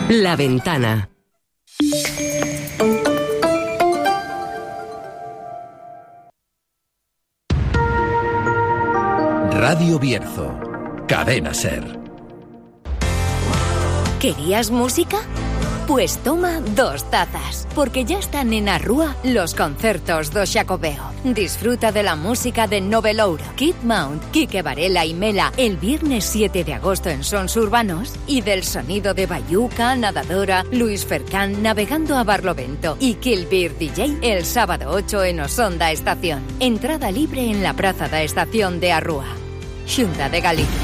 La Ventana. Radio Bierzo, Cadena Ser. ¿Querías música? Pues toma 2 tazas, porque ya están en Arrúa los concertos do Xacobeo. Disfruta de la música de Novelouro, Kid Mount, Quique Varela y Mela el viernes 7 de agosto en Sons Urbanos y del sonido de Bayuca, Nadadora, Luis Fercán navegando a Barlovento y Kill Beer DJ el sábado 8 en Osonda Estación. Entrada libre en la Praza da Estación de Arrúa. Xunta de Galicia.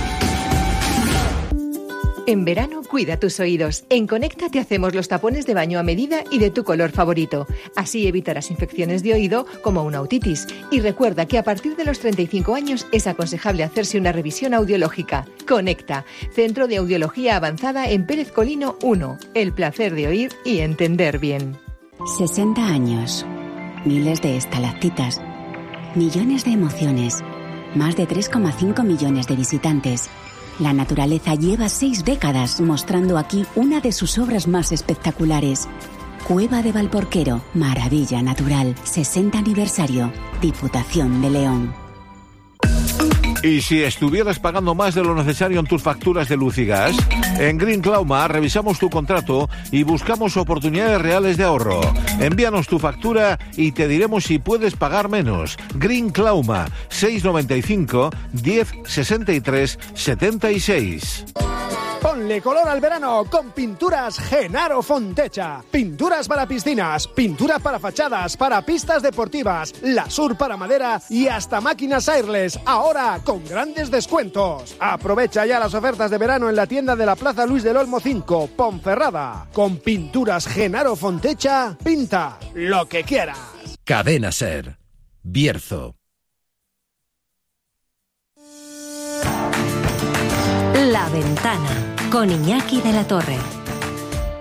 En verano, cuida tus oídos. En Conecta te hacemos los tapones de baño a medida y de tu color favorito. Así evitarás infecciones de oído como una otitis. Y recuerda que a partir de los 35 años es aconsejable hacerse una revisión audiológica. Conecta, Centro de Audiología Avanzada en Pérez Colino 1. El placer de oír y entender bien. 60 años. Miles de estalactitas. Millones de emociones. Más de 3,5 millones de visitantes. La naturaleza lleva 6 décadas mostrando aquí una de sus obras más espectaculares. Cueva de Valporquero, maravilla natural, 60 aniversario, Diputación de León. Y si estuvieras pagando más de lo necesario en tus facturas de luz y gas, en Green Clauma revisamos tu contrato y buscamos oportunidades reales de ahorro. Envíanos tu factura y te diremos si puedes pagar menos. Green Clauma, 695 10 63 76. Ponle color al verano con Pinturas Genaro Fontecha. Pinturas para piscinas, pinturas para fachadas, para pistas deportivas, lasur para madera y hasta máquinas airless. Ahora con grandes descuentos. Aprovecha ya las ofertas de verano en la tienda de la Plaza Luis del Olmo 5, Ponferrada. Con Pinturas Genaro Fontecha, pinta lo que quieras. Cadena Ser, Bierzo. La Ventana, con Iñaki de la Torre.